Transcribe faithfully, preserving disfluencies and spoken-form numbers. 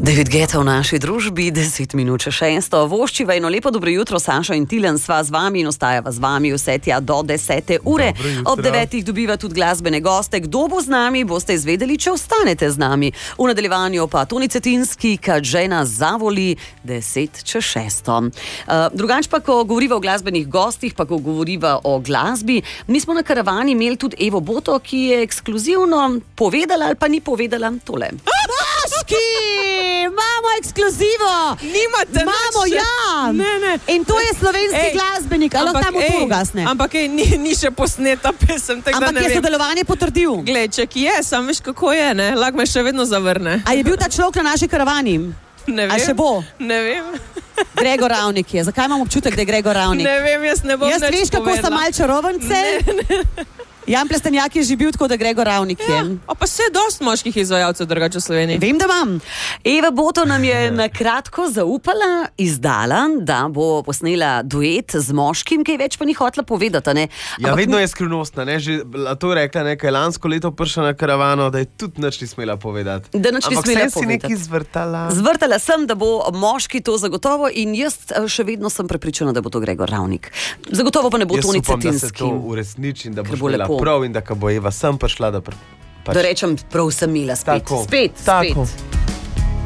David Guetta v naši družbi, deset minut še šesto. Voščiva eno lepo dobro jutro, Saša in Tilen sva z vami in ostajava z vami vse tja do desete ure. Ob devetih dobiva tudi glasbene goste. Kdo bo z nami, boste izvedeli, če ostanete z nami. V nadaljevanju pa Toni Cetinski, kad žena zavoli, deset čez šesto. Uh, drugač pa, ko govoriva o glasbenih gostih, pa ko govoriva o glasbi, mi smo na karavani imeli tudi Evo Boto, ki je ekskluzivno povedala ali pa ni povedala tole. Moški! Imamo ekskluzivo! Nimate Imamo, naše. ja! Ne, ne. In to je slovenski Ej, glasbenik, ali lahko tam to ugasne? Ampak ej, ni, ni še posneta pesem, tako da Ampak ne je vem. sodelovanje potrdil. Glej, če ki je, sam veš kako je, ne? Lahko me še vedno zavrne. A je bil ta človek na naši karavani? Ne vem. A še bo? Ne vem. Gregor Ravnik je. Zakaj imam občutek, da je Gregor Ravnik? Ne vem, jaz ne bom Jaz nič veš, kako povedala. so mal čarovnice? Jan Plestenjak je že bil tako, da Gregor Ravnik je. Ja, a pa se je dost moških izvajalcev drugače v Sloveniji. Vem, da imam. Eva Boto nam je na kratko zaupala, izdala, da bo posnela duet z moškim, kaj več pa ni hotela povedati, ne? Ja, Ampak vedno je skrivnostna, ne? Že to je rekla nekaj lansko leto prišla na karavano, da je tudi nič ni smela povedati. Da nič ni Ampak smela vse si povedati. nekaj zvrtala. Zvrtala sem, da bo moški to zagotovo in jaz še vedno sem prepričana, da bo to Gregor Ravnik. Zagotovo pa ne bo Jaz Toni upam, da se Cetinski. to uresniči in da Ker boš bo imela lepo. prav in da ko bo Eva sem prišla, da pr... Da rečem, prav sem imela spet. Tako. Spet, Tako. spet.